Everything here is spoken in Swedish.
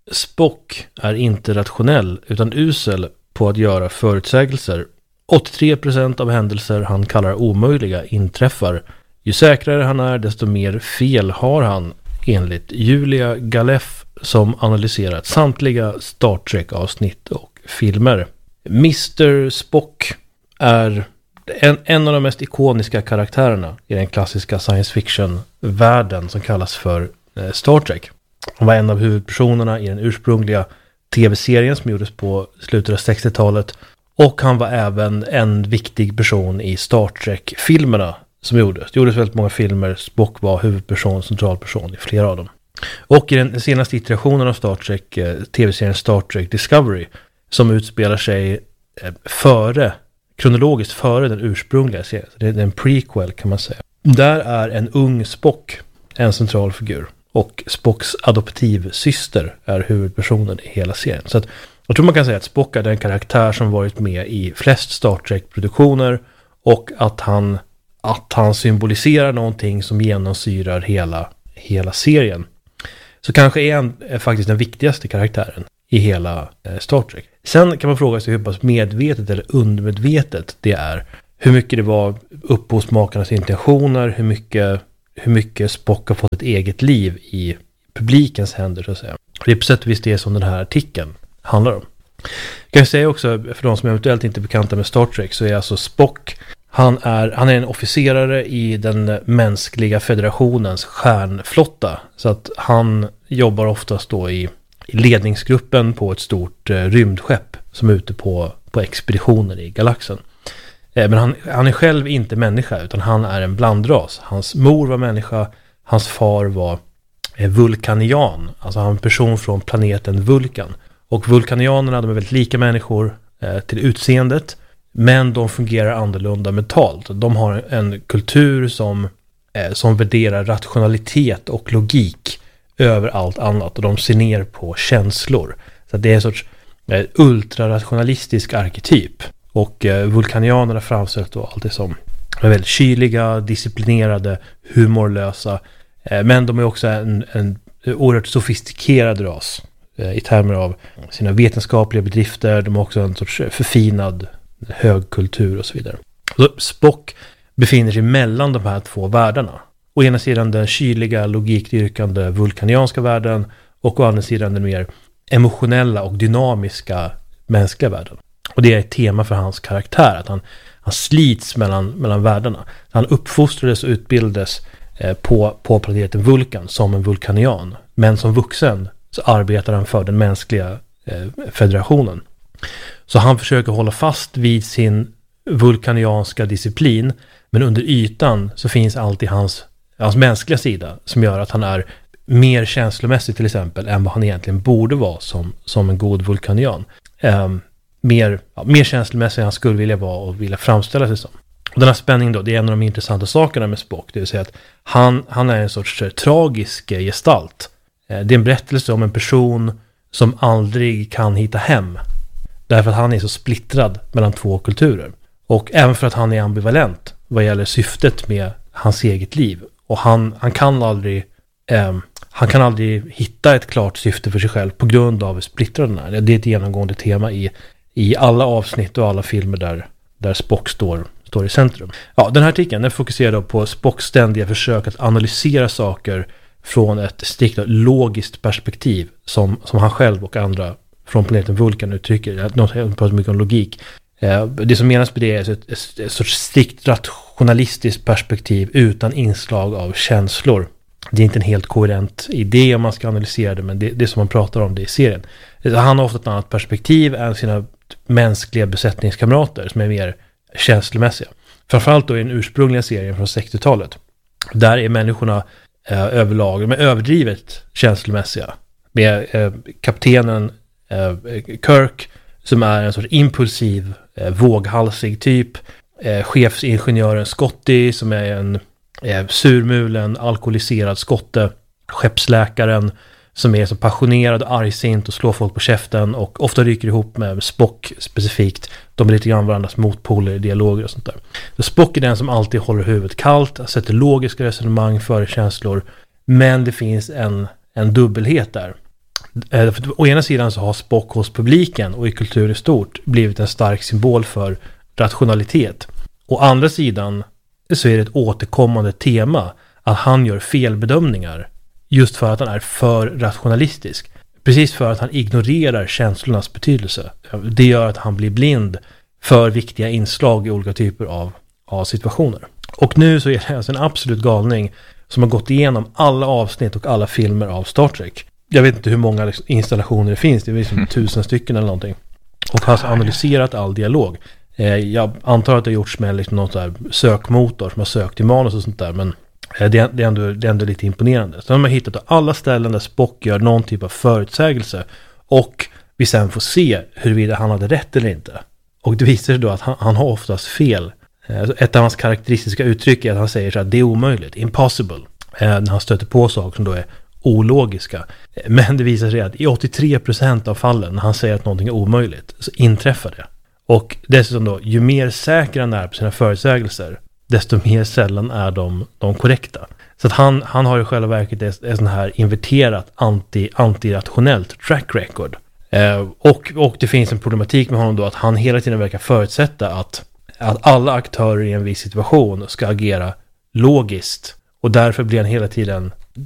Spock är inte rationell utan usel på att göra förutsägelser. 83% av händelser han kallar omöjliga inträffar. Ju säkrare han är, desto mer fel har han, enligt Julia Galeff som analyserat samtliga Star Trek-avsnitt och filmer. Mr. Spock är en av de mest ikoniska karaktärerna i den klassiska science fiction-världen som kallas för Star Trek. Han var en av huvudpersonerna i den ursprungliga tv-serien som gjordes på slutet av 60-talet. Och han var även en viktig person i Star Trek-filmerna som gjordes. Det gjordes väldigt många filmer. Spock var huvudperson, centralperson i flera av dem. Och i den senaste iterationen av Star Trek, tv-serien Star Trek Discovery, som utspelar sig kronologiskt före den ursprungliga serien. Det är en prequel kan man säga. Där är en ung Spock en central figur. Och Spocks adoptivsyster är huvudpersonen i hela serien. Så att jag tror man kan säga att Spock är den karaktär som varit med i flest Star Trek-produktioner och att han symboliserar någonting som genomsyrar hela serien. Så kanske är han faktiskt den viktigaste karaktären i hela Star Trek. Sen kan man fråga sig hur pass medvetet eller undermedvetet det är. Hur mycket det var upphovsmakarnas intentioner, hur mycket Spock har fått ett eget liv i publikens händer så att säga. Det är på sätt och vis det som den här artikeln handlar om. Jag kan säga också, för de som eventuellt inte är bekanta med Star Trek, så är alltså Spock, han är en officerare i den mänskliga federationens stjärnflotta. Så att han jobbar oftast då i ledningsgruppen på ett stort rymdskepp som är ute på expeditioner i galaxen. Men han är själv inte människa utan han är en blandras. Hans mor var människa, hans far var vulkanian. Alltså han är en person från planeten Vulkan. Och vulkanianerna, de är väldigt lika människor till utseendet. Men de fungerar annorlunda mentalt. De har en kultur som värderar rationalitet och logik över allt annat. Och de ser ner på känslor. Så det är en sorts ultrarationalistisk arketyp. Och vulkanianerna framställs då alltid som väldigt kyliga, disciplinerade, humorlösa. Men de är också en oerhört sofistikerad ras i termer av sina vetenskapliga bedrifter. De har också en sorts förfinad högkultur och så vidare. Så Spock befinner sig mellan de här två världarna. Å ena sidan den kyliga, logikdyrkande vulkanianska världen och å andra sidan den mer emotionella och dynamiska mänskliga världen. Och det är ett tema för hans karaktär, att han slits mellan världarna. Han uppfostrades och utbildades på planeten Vulkan som en vulkanian. Men som vuxen så arbetar han för den mänskliga federationen. Så han försöker hålla fast vid sin vulkanianska disciplin, men under ytan så finns alltid hans mänskliga sida som gör att han är mer känslomässig till exempel än vad han egentligen borde vara som en god vulkanian. Mer känslomässig än han skulle vilja vara och vilja framställa sig som. Och den här spänningen då, det är en av de intressanta sakerna med Spock, det vill säga att han är en sorts tragisk gestalt. Det är en berättelse om en person som aldrig kan hitta hem. Därför att han är så splittrad mellan två kulturer. Och även för att han är ambivalent vad gäller syftet med hans eget liv. Och han kan aldrig hitta ett klart syfte för sig själv på grund av hur splittrad den är. Det är ett genomgående tema i alla avsnitt och alla filmer där Spock står i centrum. Ja, den här artikeln den fokuserar då på Spocks ständiga försök att analysera saker från ett strikt logiskt perspektiv som han själv och andra från planeten Vulkan uttrycker. De pratar mycket om logik. Det som menas med det är ett sorts strikt rationalistiskt perspektiv utan inslag av känslor. Det är inte en helt koherent idé om man ska analysera det, men det är som man pratar om det i serien. Han har ofta ett annat perspektiv än sina mänskliga besättningskamrater som är mer känslomässiga. Framförallt då i den ursprungliga serien från 60-talet. Där är människorna överlag med överdrivet känslomässiga. Med kaptenen Kirk som är en sorts impulsiv, våghalsig typ. Chefsingenjören Scotty som är en surmulen, alkoholiserad skotte. Skeppsläkaren som är så passionerad och argsint och slår folk på käften och ofta ryker ihop med Spock specifikt. De är lite grann varandras motpoler i dialoger och sånt där. Så Spock är den som alltid håller huvudet kallt, sätter logiska resonemang före känslor, men det finns en dubbelhet där. Å ena sidan så har Spock hos publiken och i kultur i stort blivit en stark symbol för rationalitet. Å andra sidan så är det ett återkommande tema att han gör felbedömningar just för att han är för rationalistisk. Precis för att han ignorerar känslornas betydelse. Det gör att han blir blind för viktiga inslag i olika typer av situationer. Och nu så är det alltså en absolut galning som har gått igenom alla avsnitt och alla filmer av Star Trek. Jag vet inte hur många installationer det finns. Det är liksom 1000 stycken eller någonting. Och har analyserat all dialog. Jag antar att det har gjorts med liksom någon sån här sökmotor som har sökt i manus och sånt där. Men det är ändå lite imponerande. Så de har hittat alla ställen där Spock gör någon typ av förutsägelse. Och vi sen får se huruvida han hade rätt eller inte. Och det visar sig då att han har oftast fel. Ett av hans karaktäristiska uttryck är att han säger så här: det är omöjligt, impossible. När han stöter på saker som då är ologiska. Men det visar sig att i 83% av fallen när han säger att någonting är omöjligt så inträffar det. Och dessutom då, ju mer säker han är på sina förutsägelser, desto mer sällan är de korrekta. Så att han har i själva verket ett sån här inverterat antirationellt track record. Och det finns en problematik med honom då att han hela tiden verkar förutsätta att alla aktörer i en viss situation ska agera logiskt. Och därför blir han hela tiden